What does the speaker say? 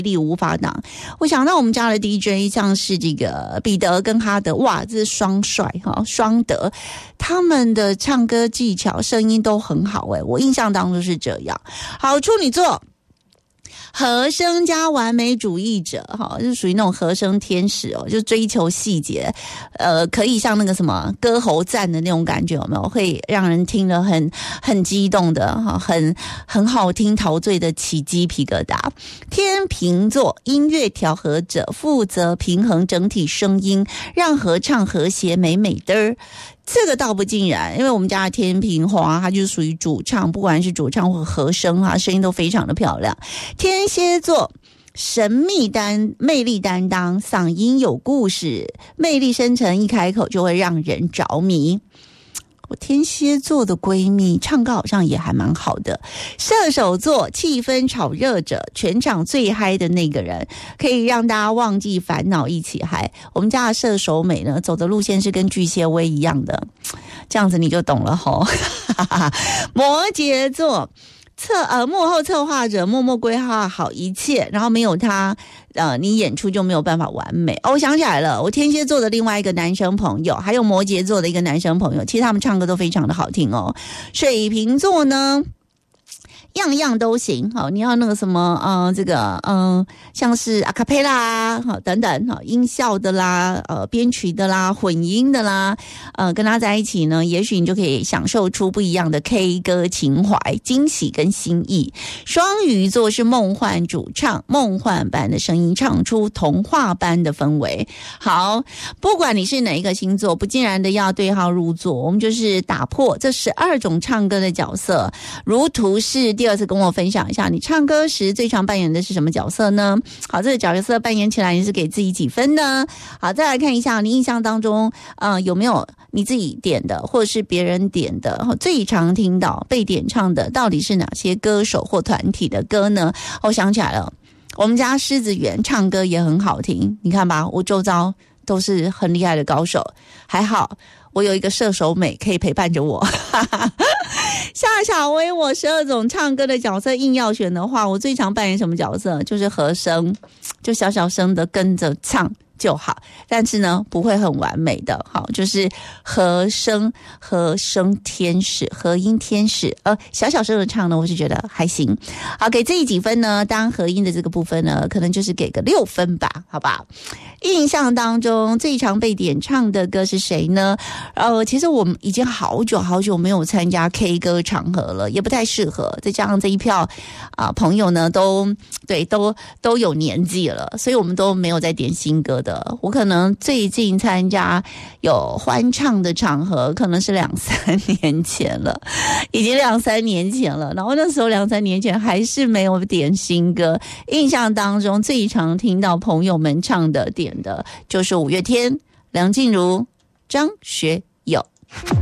力无法挡。我想到我们家的 DJ 像是这个彼得跟哈德，哇，这是双帅哈，双德，他们的唱歌技巧、声音都很好我印象当中是这样。好，处女座。和声加完美主义者就是属于那种和声天使就追求细节，可以像那个什么歌喉赞的那种感觉，有没有？会让人听了很激动的很好听，陶醉的起鸡皮疙瘩。天秤座音乐调和者，负责平衡整体声音，让合唱和谐美美的。这个倒不尽然，因为我们家的天秤花它就是属于主唱，不管是主唱或和声声音都非常的漂亮。天蝎座神秘魅力担当，嗓音有故事，魅力深沉，一开口就会让人着迷。我天蝎座的闺蜜唱歌好像也还蛮好的。射手座气氛炒热者，全场最嗨的那个人，可以让大家忘记烦恼一起嗨。我们家的射手美呢，走的路线是跟巨蟹威一样的，这样子你就懂了吼。摩羯座幕后策划者，默默规划好一切，然后没有他你演出就没有办法完美。我想起来了，我天蝎座的另外一个男生朋友，还有摩羯座的一个男生朋友，其实他们唱歌都非常的好听水瓶座呢样样都行，你要那个什么像是阿卡贝拉等等音效的啦，编曲的啦，混音的啦，跟他在一起呢，也许你就可以享受出不一样的 K 歌情怀、惊喜跟新意。双鱼座是梦幻主唱，梦幻般的声音唱出童话般的氛围。好，不管你是哪一个星座，不尽然的要对号入座，我们就是打破这12种唱歌的角色，如图示。第二次跟我分享一下，你唱歌时最常扮演的是什么角色呢？好，这个角色扮演起来你是给自己几分呢？好，再来看一下你印象当中有没有你自己点的或者是别人点的最常听到被点唱的到底是哪些歌手或团体的歌呢？我想起来了，我们家狮子园唱歌也很好听，你看吧，我周遭都是很厉害的高手，还好我有一个射手美可以陪伴着我。夏小薇，我12种唱歌的角色硬要选的话，我最常扮演什么角色？就是和声，就小小声的跟着唱就好，但是呢不会很完美的，好，就是和声天使，和音天使，小小声的唱呢，我是觉得还行。好，给自己几分呢？当和音的这个部分呢，可能就是给个6分吧，好吧？印象当中最常被点唱的歌是谁呢？其实我们已经好久没有参加 K 歌场合了，也不太适合，再加上这一票朋友呢都有年纪了，所以我们都没有在点新歌的。我可能最近参加有欢唱的场合，可能是2-3年前了，已经2-3年前了。然后那时候2-3年前还是没有点新歌。印象当中最常听到朋友们唱的点的就是5月天、梁静茹、张学友。